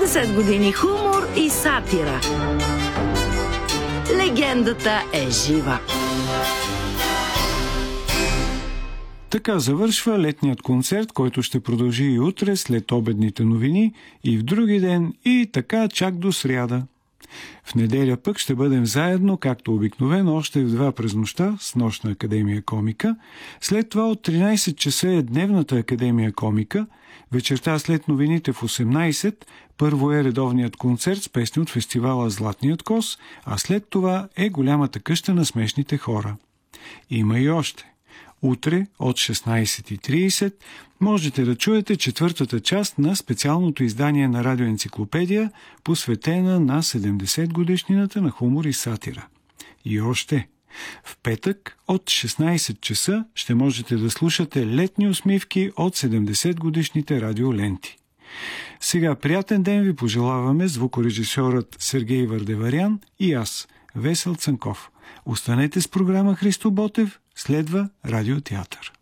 70 години хумор и сатира. Легендата е жива. Така завършва летният концерт, който ще продължи и утре след обедните новини, и в други ден, и така чак до сряда. В неделя пък ще бъдем заедно, както обикновено, още в 2 през нощта с Нощна академия комика. След това от 13 часа е Дневната академия комика. Вечерта след новините в 18 първо е редовният концерт с песни от фестивала Златният кос, а след това е Голямата къща на смешните хора. Има и още. Утре от 16:30 можете да чуете 4-та част на специалното издание на Радиоенциклопедия, посветена на 70 годишнината на хумор и сатира. И още. В петък от 16 часа ще можете да слушате летни усмивки от 70 годишните радиоленти. Сега приятен ден ви пожелаваме звукорежисьорът Сергей Вардеварян и аз, Весел Цанков. Останете с програма Христо Ботев, следва Радиотеатър.